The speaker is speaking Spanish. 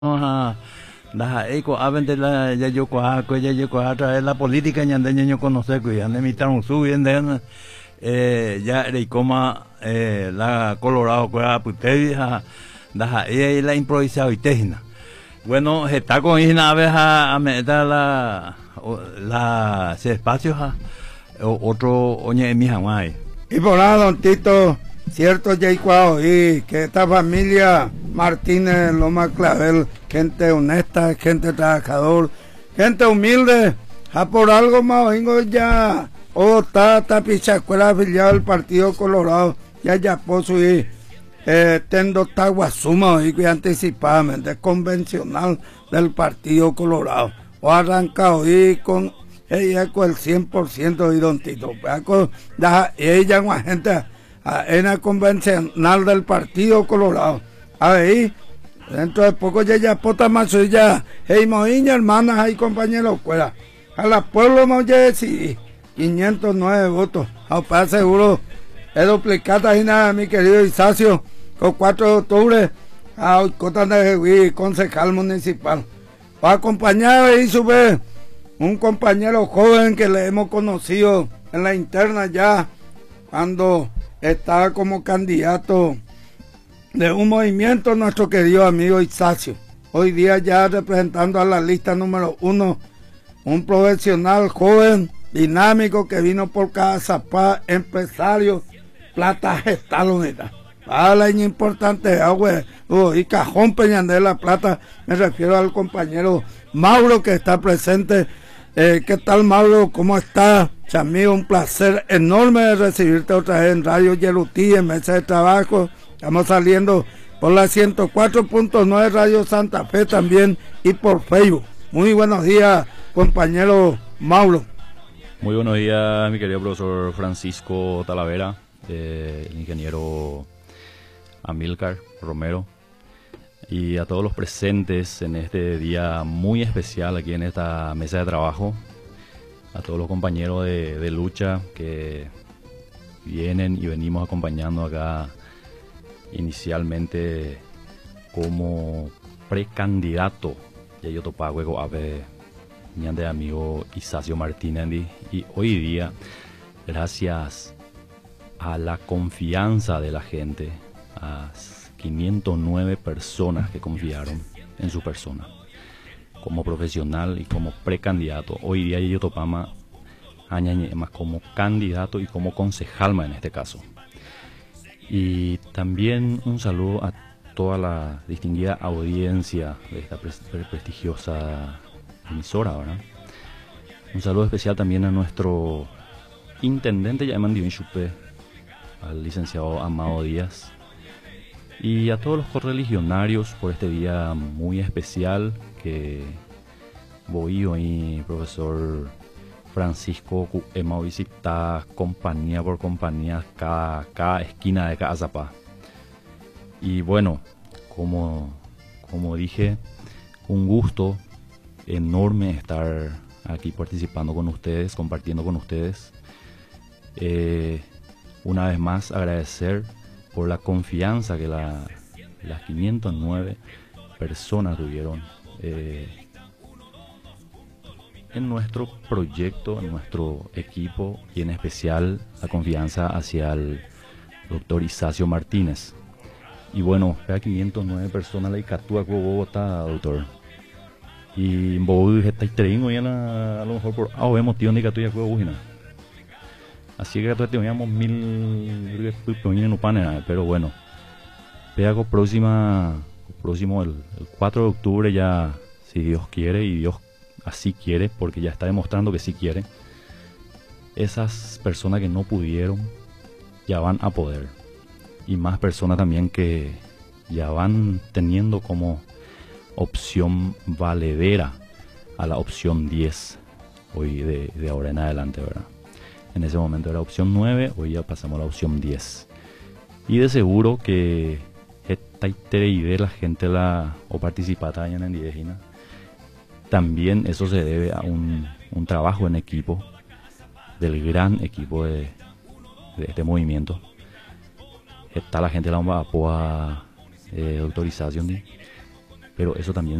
a da eco avente la ya yo a través de la política ñandeño yo conocer que ya me invitaron subiendo ya de coma la Colorado que putevi da la improvisado y tejina bueno está con ina vez a meter la ese espacio otro oñe mi jamás y por nada don Tito cierto Jaycuao y que esta familia Martínez Loma Clavel, gente honesta, gente trabajador, gente humilde, a por algo más vengo ya, está Pichacuela afiliado al Partido Colorado, ya poso y tendo Taguasuma y que anticipadamente convencional del Partido Colorado, o arrancado y con ella con el 100% y don Tito, ella una gente en la convencional del Partido Colorado. Ahí, dentro de poco ya pota más ya, hey moiña, hermanas, hay compañeros fuera. A la pueblo hemos ya decidido 509 votos. A seguro es duplicada y nada, mi querido Isacio, con 4 de octubre, a Cota de concejal municipal. Va a acompañar ahí sube un compañero joven que le hemos conocido en la interna ya, cuando estaba como candidato de un movimiento nuestro querido amigo Isacio. Hoy día ya representando a la lista número 1, un profesional joven, dinámico, que vino por Cazapá, empresario, plata gestaloneta. La importante, y cajón Peñandé de la Plata, me refiero al compañero Mauro que está presente. ¿Qué tal, Mauro? ¿Cómo estás? Amigo, un placer enorme de recibirte otra vez en Radio Yerutí, en mesa de trabajo. Estamos saliendo por la 104.9 Radio Santa Fe también y por Facebook. Muy buenos días, compañero Mauro. Muy buenos días, mi querido profesor Francisco Talavera, el ingeniero Amílcar Romero, y a todos los presentes en este día muy especial aquí en esta mesa de trabajo, a todos los compañeros de lucha que vienen y venimos acompañando acá inicialmente como precandidato y yo topago a ver mi amigo Isacio Martínez, y hoy día gracias a la confianza de la gente, a 509 personas que confiaron en su persona como profesional y como precandidato. Hoy día yo topama más como candidato y como concejal en este caso. Y también un saludo a toda la distinguida audiencia de esta prestigiosa emisora, ¿verdad? Un saludo especial también a nuestro intendente Yaeman Chupe, al licenciado Amado Díaz, y a todos los correligionarios por este día muy especial que voy hoy, profesor Francisco, hemos visitado compañía por compañía cada esquina de cada Zapá. Y bueno, como dije, un gusto enorme estar aquí participando con ustedes, compartiendo con ustedes. Una vez más agradecer por la confianza que las 509 personas tuvieron en nuestro proyecto, en nuestro equipo, y en especial la confianza hacia el doctor Isacio Martínez. Y bueno, vea 509 personas la Icatúa que Bogotá, doctor. Y en Bogotá está estreino y a lo mejor por vemos tío de Icatúa que Bogotá. Así que teníamos 1000 pero bueno, vea que próximo el 4 de octubre ya, si Dios quiere y Dios así quiere, porque ya está demostrando que sí quiere, esas personas que no pudieron ya van a poder, y más personas también que ya van teniendo como opción valedera a la opción 10 hoy de ahora en adelante, ¿verdad? En ese momento era opción 9, hoy ya pasamos a la opción 10, y de seguro que esta idea la gente o participata en el indígena. También eso se debe a un trabajo en equipo, del gran equipo de este movimiento. Está la gente de la Apoa autorización, pero eso también